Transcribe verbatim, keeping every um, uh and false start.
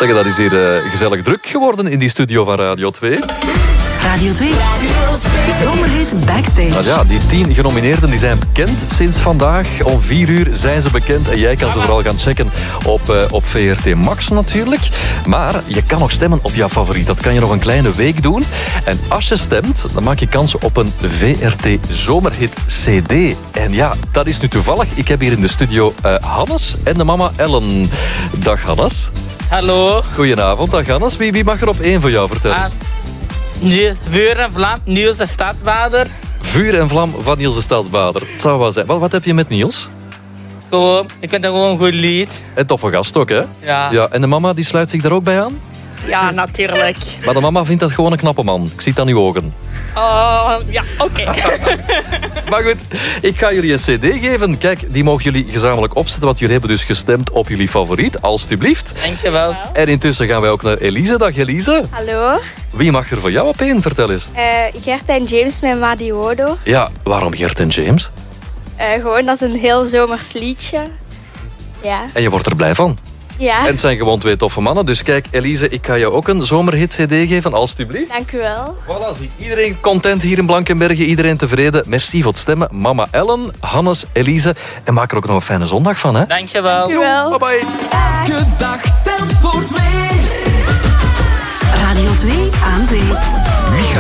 Zeg, dat is hier uh, gezellig druk geworden in die studio van Radio twee. Radio twee. Zomerhit Backstage. Nou ja, die tien genomineerden die zijn bekend sinds vandaag. Om vier uur zijn ze bekend. En jij kan ze vooral gaan checken op, uh, op V R T Max natuurlijk. Maar je kan nog stemmen op jouw favoriet. Dat kan je nog een kleine week doen. En als je stemt, dan maak je kans op een V R T Zomerhit C D. En ja, dat is nu toevallig. Ik heb hier in de studio uh, Hannes en de mama Ellen. Dag Hannes. Hallo. Goedenavond, dag Hannes. Wie, wie mag er op één voor jou vertellen? Ah, nee, Vuur en Vlam, Niels de Stadbader. Vuur en vlam van Niels de Stadsbader. Het zou wel zijn. Wat, wat heb je met Niels? Gewoon, ik vind dat gewoon een goed lied. En toffe gast ook, hè? Ja. Ja. En de mama die sluit zich daar ook bij aan? Ja, natuurlijk. Maar de mama vindt dat gewoon een knappe man. Ik zie het aan uw ogen. Oh, ja, oké. Okay. Maar goed, ik ga jullie een cd geven. Kijk, die mogen jullie gezamenlijk opzetten, want jullie hebben dus gestemd op jullie favoriet. Alsjeblieft. Dankjewel. En intussen gaan wij ook naar Elise. Dag Elise. Hallo. Wie mag er voor jou op één? Vertel eens. Uh, Gert en James met Madiodo. Ja, waarom Gert en James? Uh, gewoon, dat is een heel zomers liedje. Ja. En je wordt er blij van. Ja. En het zijn gewoon twee toffe mannen. Dus kijk, Elise, ik ga jou ook een zomerhit C D geven, alstublieft. Dank u wel. Voilà, zie iedereen content hier in Blankenberge. Iedereen tevreden. Merci voor het stemmen. Mama Ellen, Hannes, Elise. En maak er ook nog een fijne zondag van, hè? Dankjewel. Dank u wel. Bye bye. Elke dag telt voor twee. Radio twee aan zee. Michael.